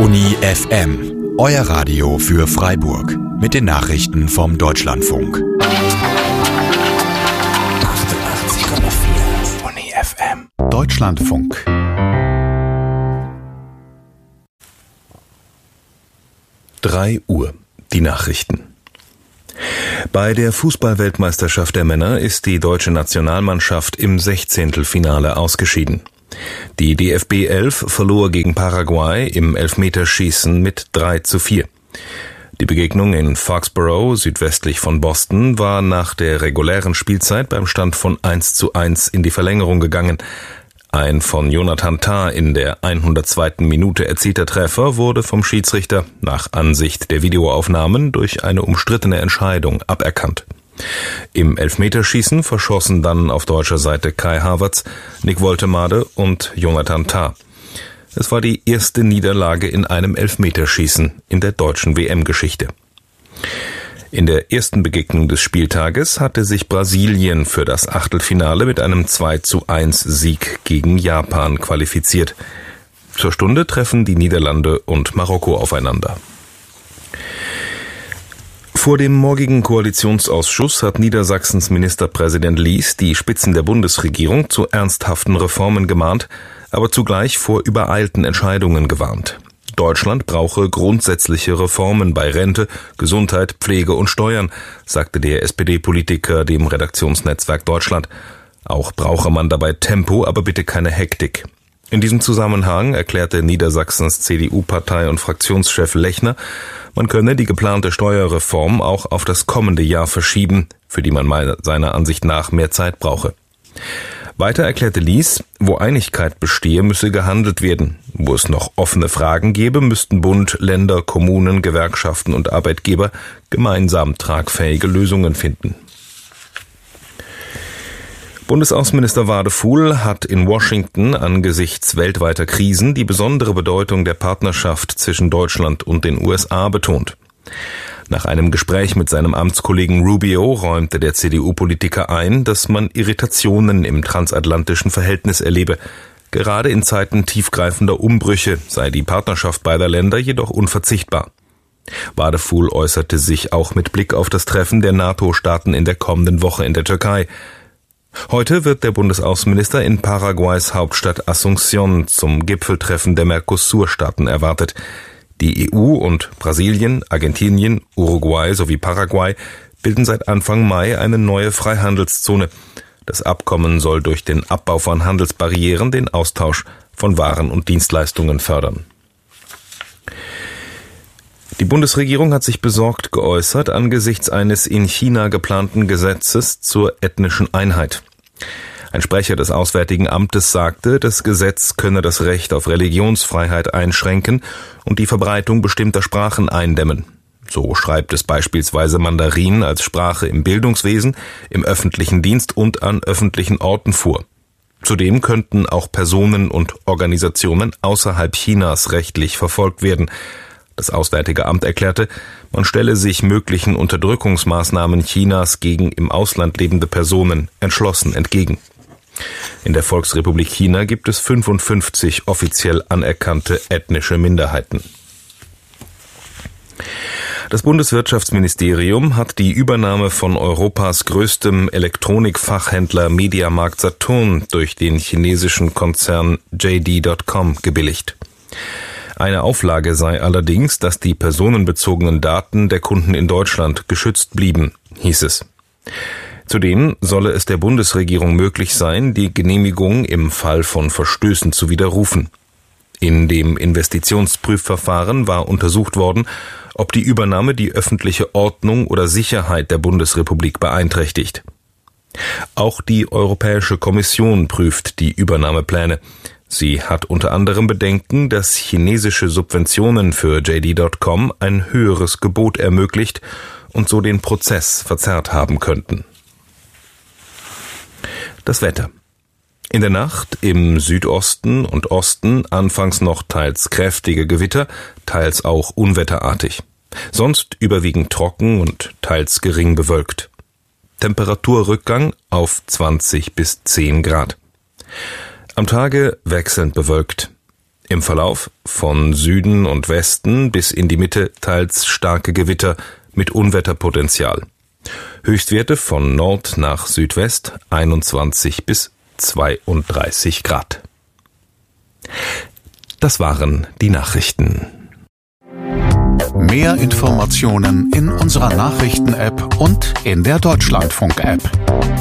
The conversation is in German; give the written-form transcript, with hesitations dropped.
Uni FM, euer Radio für Freiburg. Mit den Nachrichten vom Deutschlandfunk. 88,4 Uni FM. Deutschlandfunk. Uhr. Die Nachrichten. Bei der Fußball-Weltmeisterschaft der Männer ist die deutsche Nationalmannschaft im Sechzehntelfinale ausgeschieden. Die DFB 11 verlor gegen Paraguay im Elfmeterschießen mit 3:4. Die Begegnung in Foxborough, südwestlich von Boston, war nach der regulären Spielzeit beim Stand von 1:1 in die Verlängerung gegangen. Ein von Jonathan Tah in der 102. Minute erzielter Treffer wurde vom Schiedsrichter nach Ansicht der Videoaufnahmen durch eine umstrittene Entscheidung aberkannt. Im Elfmeterschießen verschossen dann auf deutscher Seite Kai Havertz, Nick Woltemade und Jonathan Tah. Es war die erste Niederlage in einem Elfmeterschießen in der deutschen WM-Geschichte. In der ersten Begegnung des Spieltages hatte sich Brasilien für das Achtelfinale mit einem 2:1 Sieg gegen Japan qualifiziert. Zur Stunde treffen die Niederlande und Marokko aufeinander. Vor dem morgigen Koalitionsausschuss hat Niedersachsens Ministerpräsident Lies die Spitzen der Bundesregierung zu ernsthaften Reformen gemahnt, aber zugleich vor übereilten Entscheidungen gewarnt. Deutschland brauche grundsätzliche Reformen bei Rente, Gesundheit, Pflege und Steuern, sagte der SPD-Politiker dem Redaktionsnetzwerk Deutschland. Auch brauche man dabei Tempo, aber bitte keine Hektik. In diesem Zusammenhang erklärte Niedersachsens CDU-Partei- und Fraktionschef Lechner, man könne die geplante Steuerreform auch auf das kommende Jahr verschieben, für die man seiner Ansicht nach mehr Zeit brauche. Weiter erklärte Lies, wo Einigkeit bestehe, müsse gehandelt werden. Wo es noch offene Fragen gebe, müssten Bund, Länder, Kommunen, Gewerkschaften und Arbeitgeber gemeinsam tragfähige Lösungen finden. Bundesaußenminister Wadefuhl hat in Washington angesichts weltweiter Krisen die besondere Bedeutung der Partnerschaft zwischen Deutschland und den USA betont. Nach einem Gespräch mit seinem Amtskollegen Rubio räumte der CDU-Politiker ein, dass man Irritationen im transatlantischen Verhältnis erlebe. Gerade in Zeiten tiefgreifender Umbrüche sei die Partnerschaft beider Länder jedoch unverzichtbar. Wadefuhl äußerte sich auch mit Blick auf das Treffen der NATO-Staaten in der kommenden Woche in der Türkei. Heute wird der Bundesaußenminister in Paraguays Hauptstadt Asunción zum Gipfeltreffen der Mercosur-Staaten erwartet. Die EU und Brasilien, Argentinien, Uruguay sowie Paraguay bilden seit Anfang Mai eine neue Freihandelszone. Das Abkommen soll durch den Abbau von Handelsbarrieren den Austausch von Waren und Dienstleistungen fördern. Die Bundesregierung hat sich besorgt geäußert angesichts eines in China geplanten Gesetzes zur ethnischen Einheit. Ein Sprecher des Auswärtigen Amtes sagte, das Gesetz könne das Recht auf Religionsfreiheit einschränken und die Verbreitung bestimmter Sprachen eindämmen. So schreibt es beispielsweise Mandarin als Sprache im Bildungswesen, im öffentlichen Dienst und an öffentlichen Orten vor. Zudem könnten auch Personen und Organisationen außerhalb Chinas rechtlich verfolgt werden. Das Auswärtige Amt erklärte, man stelle sich möglichen Unterdrückungsmaßnahmen Chinas gegen im Ausland lebende Personen entschlossen entgegen. In der Volksrepublik China gibt es 55 offiziell anerkannte ethnische Minderheiten. Das Bundeswirtschaftsministerium hat die Übernahme von Europas größtem Elektronikfachhändler Mediamarkt Saturn durch den chinesischen Konzern JD.com gebilligt. Eine Auflage sei allerdings, dass die personenbezogenen Daten der Kunden in Deutschland geschützt blieben, hieß es. Zudem solle es der Bundesregierung möglich sein, die Genehmigung im Fall von Verstößen zu widerrufen. In dem Investitionsprüfverfahren war untersucht worden, ob die Übernahme die öffentliche Ordnung oder Sicherheit der Bundesrepublik beeinträchtigt. Auch die Europäische Kommission prüft die Übernahmepläne. Sie hat unter anderem Bedenken, dass chinesische Subventionen für JD.com ein höheres Gebot ermöglicht und so den Prozess verzerrt haben könnten. Das Wetter. In der Nacht im Südosten und Osten anfangs noch teils kräftige Gewitter, teils auch unwetterartig. Sonst überwiegend trocken und teils gering bewölkt. Temperaturrückgang auf 20 bis 10 Grad. Am Tage wechselnd bewölkt. Im Verlauf von Süden und Westen bis in die Mitte teils starke Gewitter mit Unwetterpotenzial. Höchstwerte von Nord nach Südwest 21 bis 32 Grad. Das waren die Nachrichten. Mehr Informationen in unserer Nachrichten-App und in der Deutschlandfunk-App.